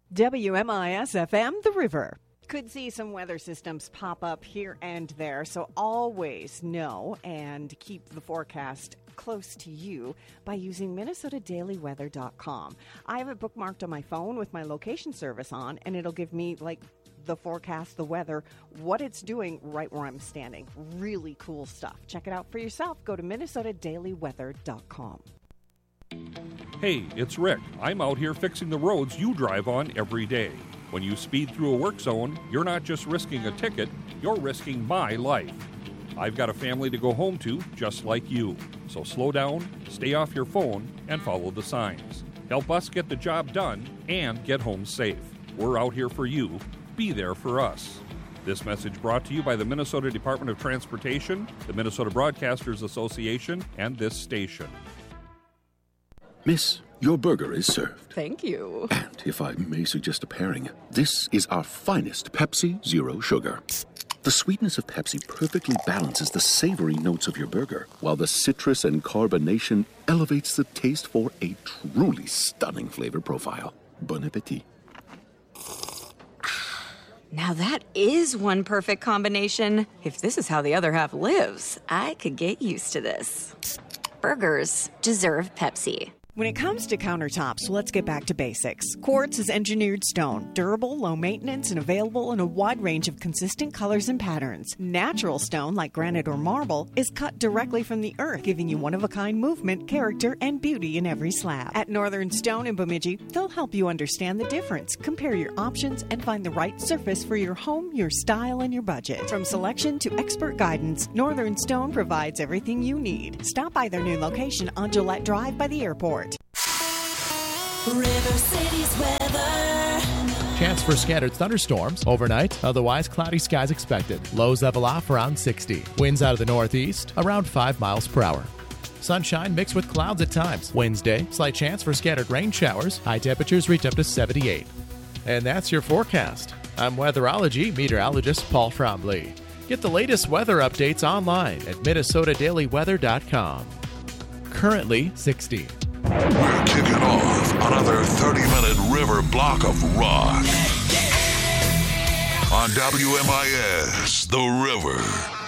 WMIS-FM, The River. Could see some weather systems pop up here and there, so always know and keep the forecast close to you by using MinnesotaDailyWeather.com. I have it bookmarked on my phone with my location service on, and it'll give me the forecast, the weather, what it's doing right where I'm standing. Really cool stuff. Check it out for yourself. Go to MinnesotaDailyWeather.com. Hey, it's Rick. I'm out here fixing the roads you drive on every day. When you speed through a work zone, you're not just risking a ticket, you're risking my life. I've got a family to go home to, just like you. So slow down, stay off your phone, and follow the signs. Help us get the job done and get home safe. We're out here for you. Be there for us. This message brought to you by the Minnesota Department of Transportation, the Minnesota Broadcasters Association, and this station. Miss, your burger is served. Thank you. And if I may suggest a pairing, this is our finest Pepsi Zero Sugar. The sweetness of Pepsi perfectly balances the savory notes of your burger, while the citrus and carbonation elevates the taste for a truly stunning flavor profile. Bon appetit. Now that is one perfect combination. If this is how the other half lives, I could get used to this. Burgers deserve Pepsi. When it comes to countertops, let's get back to basics. Quartz is engineered stone, durable, low maintenance, and available in a wide range of consistent colors and patterns. Natural stone, like granite or marble, is cut directly from the earth, giving you one-of-a-kind movement, character, and beauty in every slab. At Northern Stone in Bemidji, they'll help you understand the difference, compare your options, and find the right surface for your home, your style, and your budget. From selection to expert guidance, Northern Stone provides everything you need. Stop by their new location on Gillette Drive by the airport. River City's weather. Chance for scattered thunderstorms overnight, otherwise cloudy skies expected. Lows level off around 60. Winds out of the northeast around 5 miles per hour. Sunshine mixed with clouds at times. Wednesday, slight chance for scattered rain showers. High temperatures reach up to 78. And that's your forecast. I'm weatherology meteorologist Paul Frombley. Get the latest weather updates online at MinnesotaDailyWeather.com. Currently 60. We're kicking off another 30-minute river block of rock on WMIS, The River.